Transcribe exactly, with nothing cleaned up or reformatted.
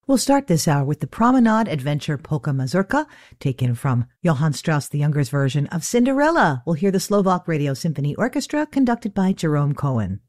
We'll start this hour with the Promenade Adventure Polka Mazurka, taken from Johann Strauss the Younger's version of Cinderella. We'll hear the Slovak Radio Symphony Orchestra, conducted by Jerome Cohen.